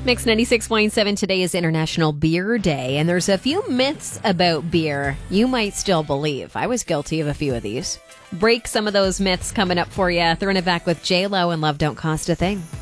Mix 96.7. Today is International Beer Day, and there's a few myths about beer you might still believe. I was guilty of a few of these. Break some of those myths coming up for you. Throwing it back with J-Lo and Love Don't Cost a Thing.